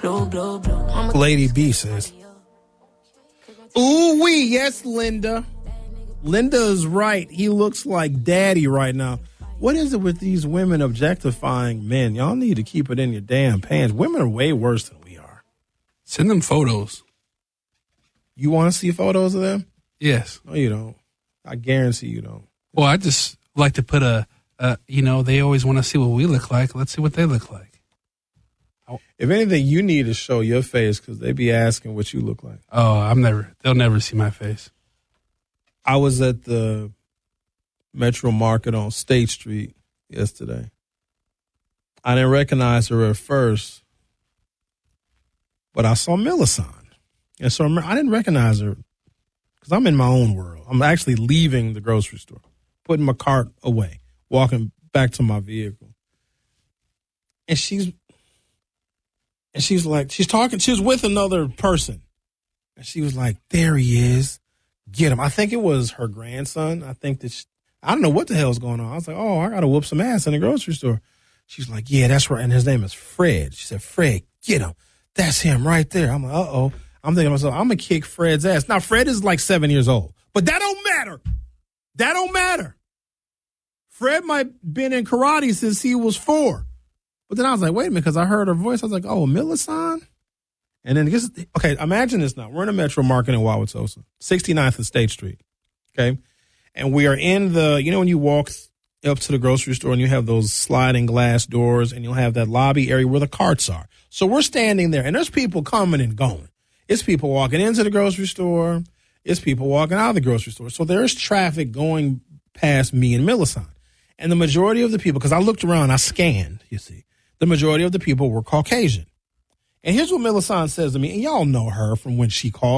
Lady B says. Ooh wee, yes, Linda. Linda is right. He looks like daddy right now. What is it with these women objectifying men? Y'all need to keep it in your damn pants. Women are way worse than we are. Send them photos. You want to see photos of them? Yes. No, you don't. I guarantee you don't. Well, I just like to put they always want to see what we look like. Let's see what they look like. If anything, you need to show your face because they be asking what you look like. Oh, they'll never see my face. I was at the Metro Market on State Street yesterday. I didn't recognize her at first, but I saw Millicent. And so I didn't recognize her because I'm in my own world. I'm actually leaving the grocery store, putting my cart away, walking back to my vehicle. And she's like, she's talking, she was with another person. And she was like, there he is. Get him. I think it was her grandson. I think that I don't know what the hell's going on. I was like, oh, I got to whoop some ass in the grocery store. She's like, yeah, that's right. And his name is Fred. She said, Fred, get him. That's him right there. I'm like, uh-oh. I'm thinking to myself, I'm going to kick Fred's ass. Now, Fred is like 7 years old, but that don't matter. That don't matter. Fred might been in karate since he was 4. But then I was like, wait a minute, because I heard her voice. I was like, oh, Millicent? And then, okay, imagine this now. We're in a Metro Market in Wauwatosa, 69th and State Street, okay? And we are in when you walk up to the grocery store and you have those sliding glass doors and you'll have that lobby area where the carts are. So we're standing there, and there's people coming and going. It's people walking into the grocery store. It's people walking out of the grocery store. So there's traffic going past me and Millicent. And the majority of the people, because I looked around, I scanned, you see, the majority of the people were Caucasian. And here's what Millicent says to me, and y'all know her from when she called.